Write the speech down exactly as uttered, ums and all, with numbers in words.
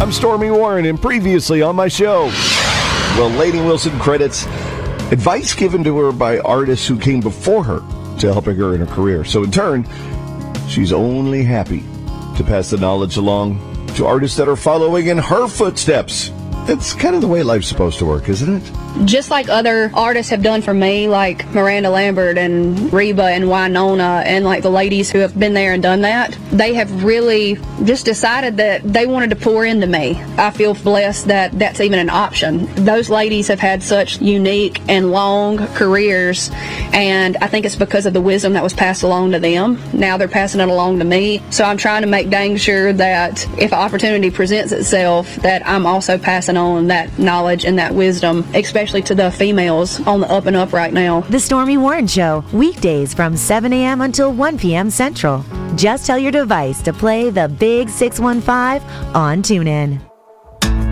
I'm Stormy Warren, and previously on my show, well, Lainey Wilson credits advice given to her by artists who came before her to helping her in her career. So in turn, she's only happy to pass the knowledge along to artists that are following in her footsteps. That's kind of the way life's supposed to work, isn't it? Just like other artists have done for me, like Miranda Lambert and Reba and Winona and like the ladies who have been there and done that, they have really just decided that they wanted to pour into me. I feel blessed that that's even an option. Those ladies have had such unique and long careers, and I think it's because of the wisdom that was passed along to them. Now they're passing it along to me. So I'm trying to make dang sure that if an opportunity presents itself, that I'm also passing on that knowledge and that wisdom, especially to the females on the up and up right now. The Stormy Warren Show, weekdays from seven a.m. until one p.m. Central. Just tell your device to play the Big six one five on TuneIn.